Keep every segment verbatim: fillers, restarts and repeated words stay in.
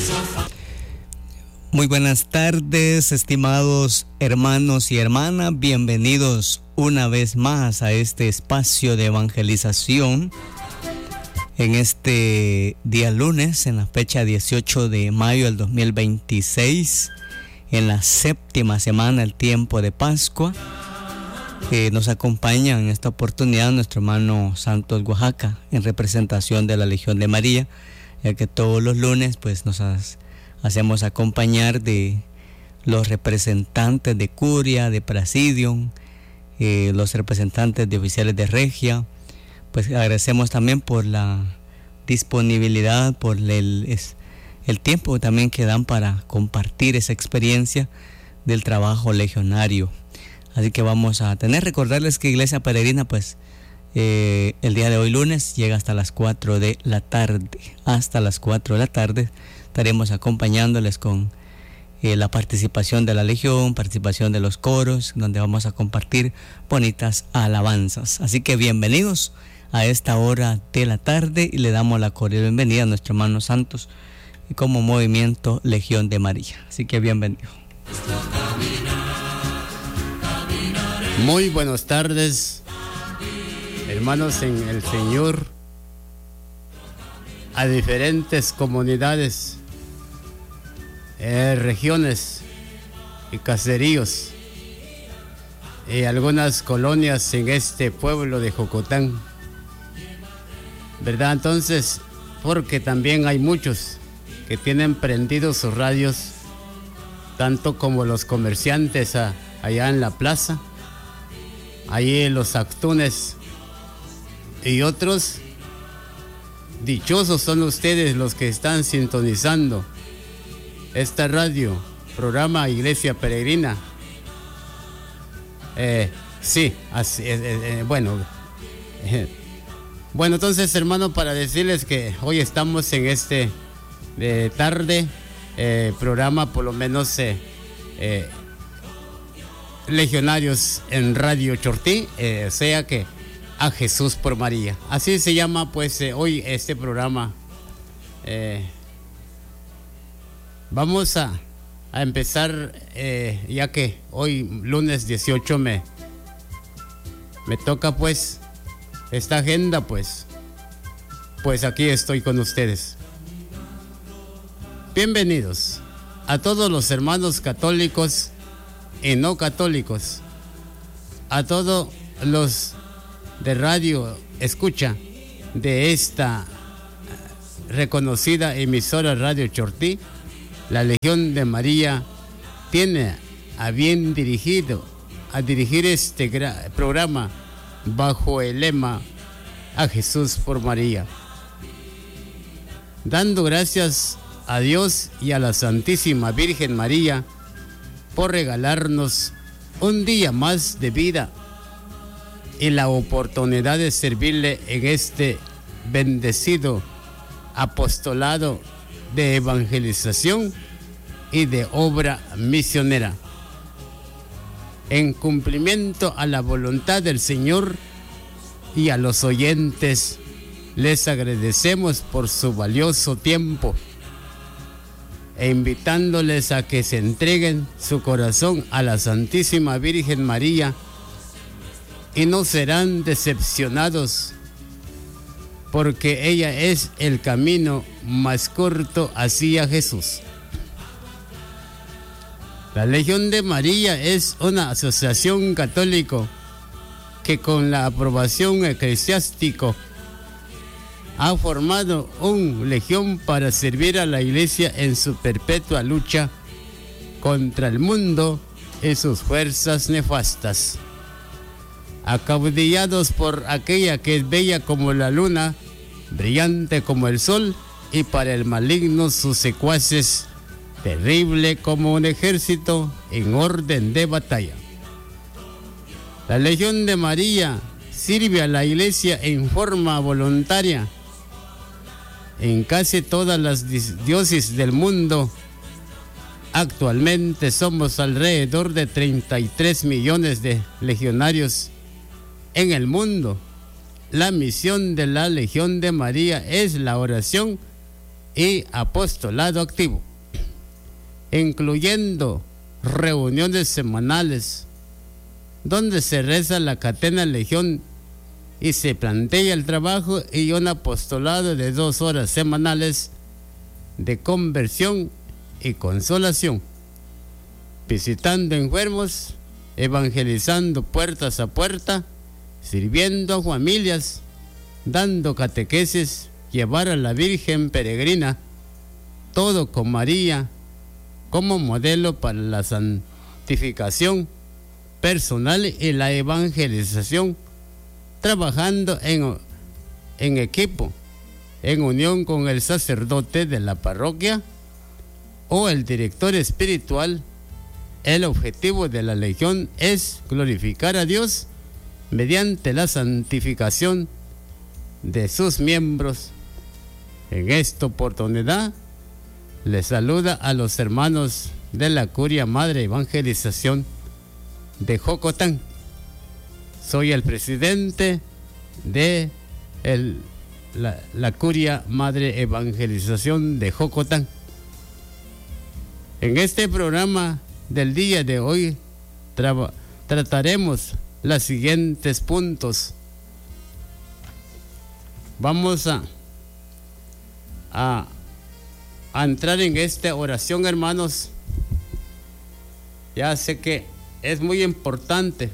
Muy buenas tardes, estimados hermanos y hermanas. Bienvenidos una vez más a este espacio de evangelización. En este día lunes, en la fecha dieciocho de mayo del dos mil veintiséis, en la séptima semana del tiempo de Pascua, eh, nos acompaña en esta oportunidad nuestro hermano Santos Oaxaca, en representación de la Legión de María, ya que todos los lunes pues nos has, hacemos acompañar de los representantes de Curia, de Presidium, eh, los representantes de oficiales de Regia. Pues agradecemos también por la disponibilidad, por el, es, el tiempo también que dan para compartir esa experiencia del trabajo legionario. Así que vamos a tener, recordarles que Iglesia Peregrina, pues eh, el día de hoy lunes llega hasta las cuatro de la tarde. Hasta las cuatro de la tarde estaremos acompañándoles con eh, la participación de la Legión, participación de los coros, donde vamos a compartir bonitas alabanzas. Así que bienvenidos a esta hora de la tarde y le damos la cordial bienvenida a nuestro hermano Santos y como Movimiento Legión de María. Así que bienvenido. Muy buenas tardes, hermanos en el Señor, a diferentes comunidades, eh, regiones y caseríos y algunas colonias en este pueblo de Jocotán, ¿verdad? Entonces, porque también hay muchos que tienen prendidos sus radios, tanto como los comerciantes a, allá en la plaza, allí en los actunes, y otros dichosos son ustedes los que están sintonizando esta radio, programa Iglesia Peregrina. Eh, sí, así, eh, eh, bueno, eh, bueno, entonces, hermano, para decirles que hoy estamos en este eh, tarde eh, programa, por lo menos eh, eh, Legionarios en Radio Chortí, eh, o sea que a Jesús por María. Así se llama pues eh, hoy este programa. Eh, vamos a, a empezar, eh, ya que hoy lunes dieciocho me, me toca pues esta agenda, pues, pues aquí estoy con ustedes. Bienvenidos a todos los hermanos católicos y no católicos, a todos los de radio escucha de esta reconocida emisora Radio Chortí. La Legión de María tiene a bien dirigido a dirigir este programa bajo el lema a Jesús por María, dando gracias a Dios y a la Santísima Virgen María por regalarnos un día más de vida y la oportunidad de servirle en este bendecido apostolado de evangelización y de obra misionera. En cumplimiento a la voluntad del Señor y a los oyentes, les agradecemos por su valioso tiempo e invitándoles a que se entreguen su corazón a la Santísima Virgen María y no serán decepcionados, porque ella es el camino más corto hacia Jesús. La Legión de María es una asociación católica que con la aprobación eclesiástica ha formado una legión para servir a la Iglesia en su perpetua lucha contra el mundo y sus fuerzas nefastas. Acaudillados por aquella que es bella como la luna, brillante como el sol, y para el maligno sus secuaces, terrible como un ejército en orden de batalla. La Legión de María sirve a la Iglesia en forma voluntaria en casi todas las diócesis del mundo. Actualmente somos alrededor de treinta y tres millones de legionarios en el mundo. La misión de la Legión de María es la oración y apostolado activo, incluyendo reuniones semanales donde se reza la catena Legión y se plantea el trabajo, y un apostolado de dos horas semanales de conversión y consolación, visitando enfermos, evangelizando puertas a puerta, sirviendo a familias, dando catequesis, llevar a la Virgen peregrina, todo con María como modelo para la santificación personal y la evangelización, trabajando en, en equipo, en unión con el sacerdote de la parroquia o el director espiritual. El objetivo de la Legión es glorificar a Dios mediante la santificación de sus miembros. En esta oportunidad les saluda a los hermanos de la Curia Madre Evangelización de Jocotán. Soy el presidente de el, la, la Curia Madre Evangelización de Jocotán. En este programa del día de hoy tra- trataremos los siguientes puntos. Vamos a, a, a entrar en esta oración, hermanos. Ya sé que es muy importante,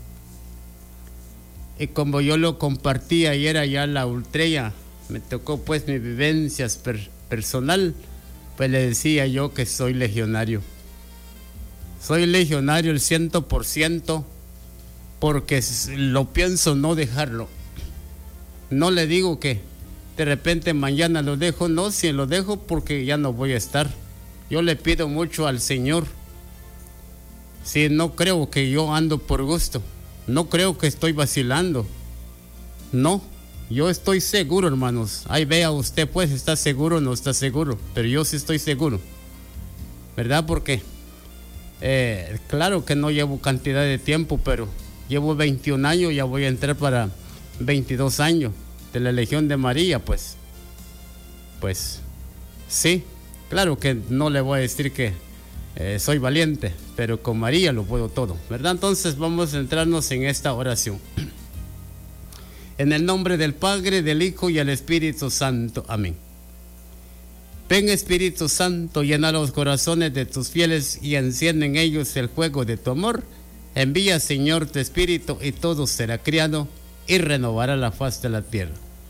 y como yo lo compartí ayer allá en la Ultrella, me tocó pues mi vivencias per, personal, pues le decía yo que soy legionario. Soy legionario el ciento por ciento, porque lo pienso no dejarlo. No le digo que de repente mañana lo dejo, no, si lo dejo porque ya no voy a estar. Yo le pido mucho al Señor. Si no creo que yo ando por gusto, no creo que estoy vacilando. No, yo estoy seguro, hermanos. Ahí vea usted, pues, ¿está seguro o no está seguro? Pero yo sí estoy seguro, ¿verdad? Porque eh, claro que no llevo cantidad de tiempo, pero llevo veintiún años, ya voy a entrar para veintidós años de la Legión de María, pues. Pues sí, claro que no le voy a decir que eh, soy valiente, pero con María lo puedo todo, ¿verdad? Entonces vamos a centrarnos en esta oración. En el nombre del Padre, del Hijo y del Espíritu Santo. Amén. Ven, Espíritu Santo, llena los corazones de tus fieles y enciende en ellos el fuego de tu amor. Envía, Señor, tu Espíritu y todo será criado y renovará la faz de la tierra.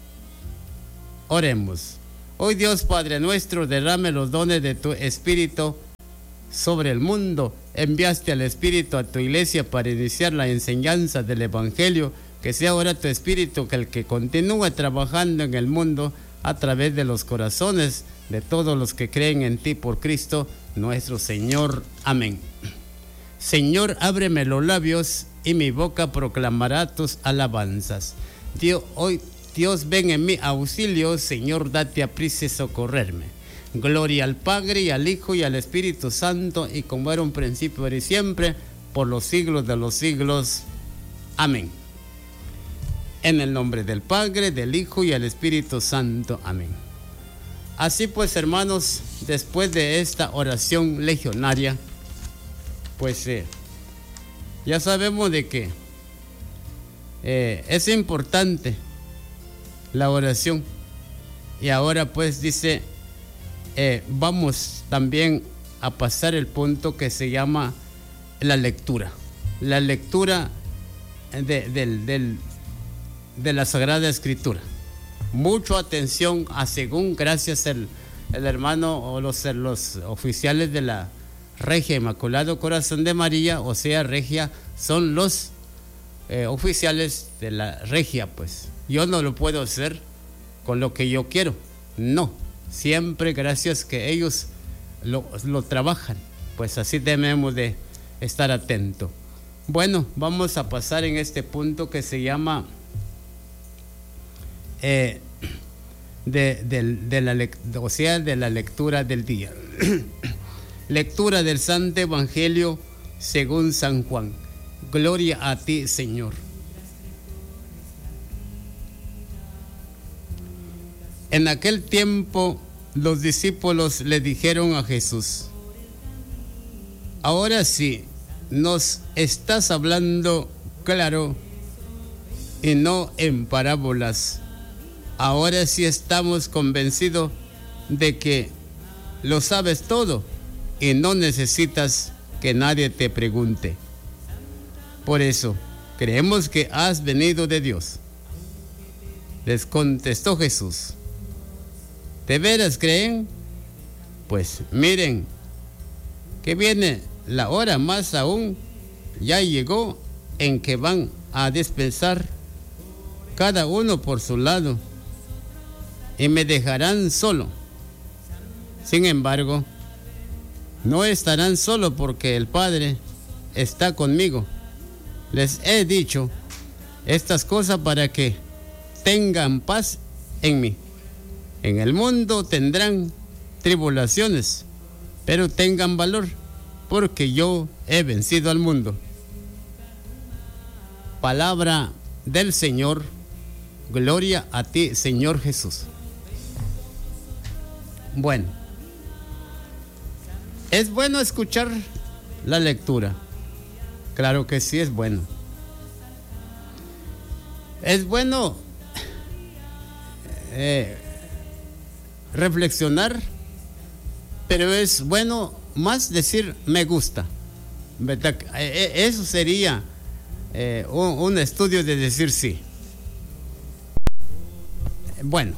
Oremos. Hoy, Dios Padre nuestro, derrame los dones de tu Espíritu sobre el mundo. Enviaste al Espíritu a tu iglesia para iniciar la enseñanza del Evangelio. Que sea ahora tu Espíritu que el que continúe trabajando en el mundo a través de los corazones de todos los que creen en ti por Cristo nuestro Señor. Amén. Señor, ábreme los labios y mi boca proclamará tus alabanzas. Dios, hoy, Dios, ven en mi auxilio. Señor, date a prisa y socorrerme. Gloria al Padre y al Hijo y al Espíritu Santo, y como era un principio, ahora y siempre, por los siglos de los siglos. Amén. En el nombre del Padre, del Hijo y del Espíritu Santo. Amén. Así pues, hermanos, después de esta oración legionaria, pues eh, ya sabemos de que eh, es importante la oración. Y ahora pues dice, eh, vamos también a pasar el punto que se llama la lectura. La lectura de, del, del, de la Sagrada Escritura. Mucha atención a según, gracias el, el hermano o los, los oficiales de la Regia Inmaculado Corazón de María, o sea, Regia, son los eh, oficiales de la Regia, pues. Yo no lo puedo hacer con lo que yo quiero, no. Siempre gracias que ellos lo, lo trabajan, pues así debemos de estar atentos. Bueno, vamos a pasar en este punto que se llama eh, de, de, de la, o sea, de la lectura del día. Lectura del Santo Evangelio según San Juan. Gloria a ti, Señor. En aquel tiempo los discípulos le dijeron a Jesús: ahora sí, nos estás hablando claro y no en parábolas. Ahora sí estamos convencidos de que lo sabes todo y no necesitas que nadie te pregunte. Por eso, creemos que has venido de Dios. Les contestó Jesús: ¿de veras creen? Pues miren, que viene la hora, más aún ya llegó, en que van a dispensar cada uno por su lado y me dejarán solo. Sin embargo, no estarán solo porque el Padre está conmigo. Les he dicho estas cosas para que tengan paz en mí. En el mundo tendrán tribulaciones, pero tengan valor, porque yo he vencido al mundo. Palabra del Señor. Gloria a ti, Señor Jesús. Bueno, ¿es bueno escuchar la lectura? Claro que sí, es bueno. Es bueno eh, reflexionar, pero es bueno más decir me gusta, ¿verdad? Eso sería eh, un, un estudio de decir sí. Bueno,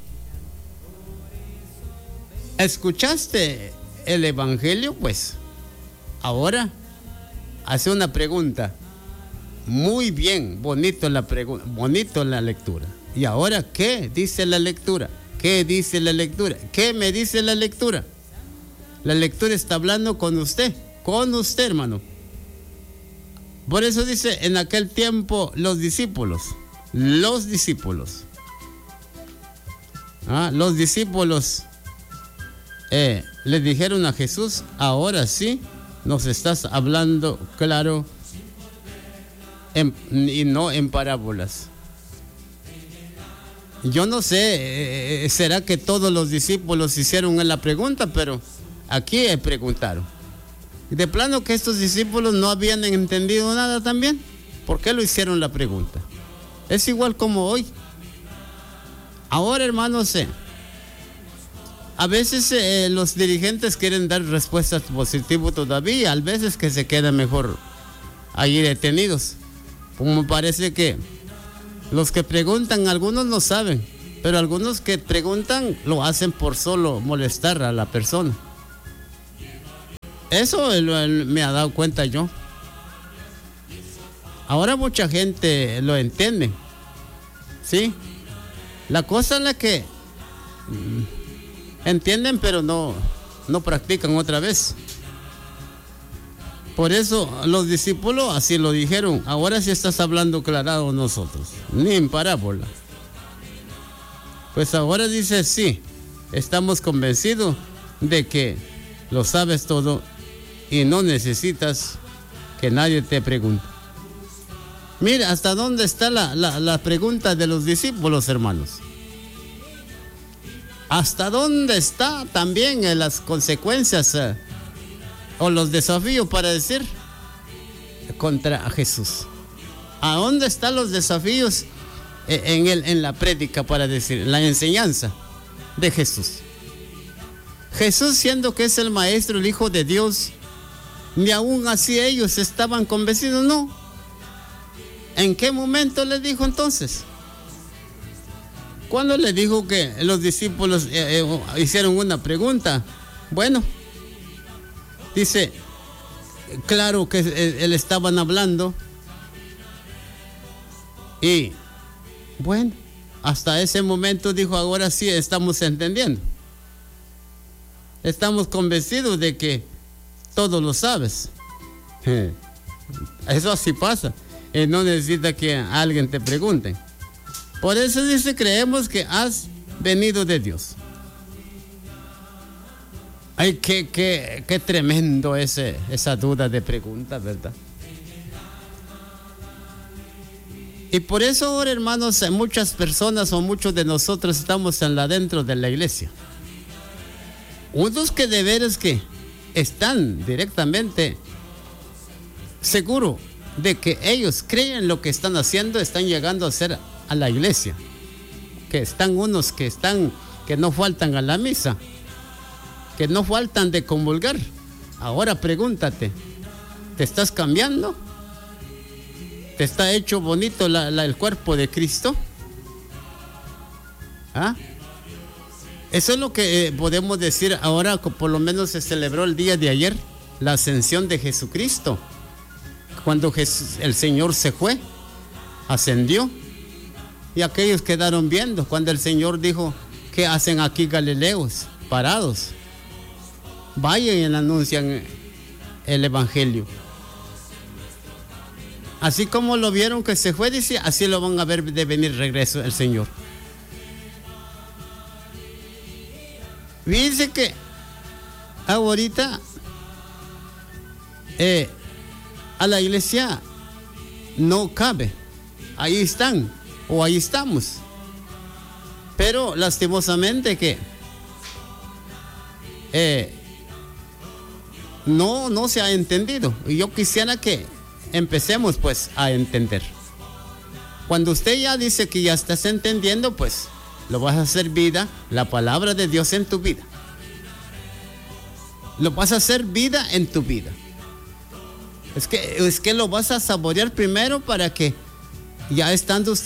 ¿escuchaste el Evangelio? Pues ahora hace una pregunta. Muy bien, bonito la pregunta, bonito la lectura. Y ahora, ¿qué dice la lectura? ¿Qué dice la lectura? ¿Qué me dice la lectura? La lectura está hablando con usted, con usted, hermano. Por eso dice, en aquel tiempo los discípulos, los discípulos, ¿ah? los discípulos eh, le dijeron a Jesús: ahora sí nos estás hablando claro en, y no en parábolas. Yo no sé, eh, será que todos los discípulos hicieron la pregunta, pero aquí preguntaron. De plano que estos discípulos no habían entendido nada también. ¿Por qué lo hicieron la pregunta? Es igual como hoy. Ahora, hermanos, eh, a veces eh, los dirigentes quieren dar respuestas positivas todavía, a veces que se quedan mejor ahí detenidos. Como parece que los que preguntan, algunos no saben, pero algunos que preguntan lo hacen por solo molestar a la persona. Eso me ha dado cuenta yo. Ahora mucha gente lo entiende, ¿sí? La cosa es la que mm, entienden, pero no, no practican otra vez. Por eso los discípulos así lo dijeron: ahora sí estás hablando clarado nosotros, ni en parábola. Pues ahora dice: sí, estamos convencidos de que lo sabes todo y no necesitas que nadie te pregunte. Mira, hasta dónde está la, la, la pregunta de los discípulos, hermanos. Hasta dónde está también eh, las consecuencias eh, o los desafíos para decir contra Jesús. ¿A dónde están los desafíos eh, en, el, en la prédica para decir, la enseñanza de Jesús? Jesús, siendo que es el Maestro, el Hijo de Dios, ni aún así ellos estaban convencidos, no. ¿En qué momento le dijo entonces? ¿Cuándo le dijo que los discípulos eh, eh, hicieron una pregunta? Bueno, dice, claro que él estaban hablando y bueno, hasta ese momento dijo: ahora sí estamos entendiendo. Estamos convencidos de que todo lo sabes. Eso así pasa. Y no necesita que alguien te pregunte. Por eso dice: creemos que has venido de Dios. Ay, qué, qué, qué tremendo ese, esa duda de pregunta, ¿verdad? Y por eso ahora, hermanos, muchas personas o muchos de nosotros estamos en la dentro de la iglesia. unos que de veras que están directamente seguros de que ellos creen lo que están haciendo, están llegando a ser a la iglesia. Que están unos que están, que no faltan a la misa, que no faltan de comulgar. Ahora pregúntate, ¿te estás cambiando? ¿Te está hecho bonito la, la, el cuerpo de Cristo? ¿Ah? Eso es lo que eh, podemos decir ahora, por lo menos se celebró el día de ayer, la ascensión de Jesucristo. Cuando Jesús, el Señor se fue, ascendió, y aquellos quedaron viendo cuando el Señor dijo: ¿qué hacen aquí Galileos parados? Vayan y anuncian el evangelio. Así como lo vieron que se fue, dice, así lo van a ver de venir regreso el Señor. Fíjense que ahorita eh, a la iglesia no cabe. Ahí están, o ahí estamos. Pero lastimosamente que eh, no, no se ha entendido. Y yo quisiera que empecemos pues a entender. Cuando usted ya dice que ya estás entendiendo, pues lo vas a hacer vida, la palabra de Dios en tu vida. Lo vas a hacer vida en tu vida. Es que, es que lo vas a saborear primero para que ya estando usted